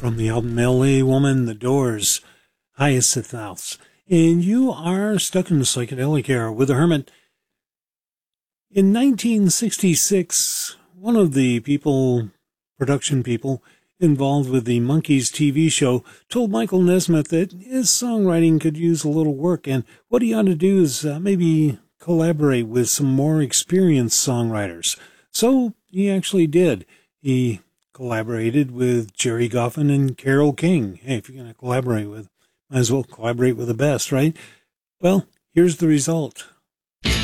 from the album L.A. Woman, The Doors, Hyacinth House. And you are stuck in the psychedelic era with the Hermit. In 1966, one of the production people involved with the Monkees TV show, told Michael Nesmith that his songwriting could use a little work, and what he ought to do is maybe collaborate with some more experienced songwriters. So he actually did. He collaborated with Jerry Goffin and Carole King. Hey, if you're going to collaborate with, might as well collaborate with the best, right? Well, here's the result.